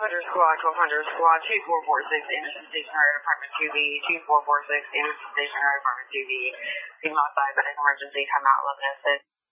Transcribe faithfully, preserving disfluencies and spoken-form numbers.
hundred Squad, twelve hundred Squad, two four four six, Anderson Stationary Department two B, two four four six, Anderson Stationary Department two B, being outside, but emergency timeout eleven oh six.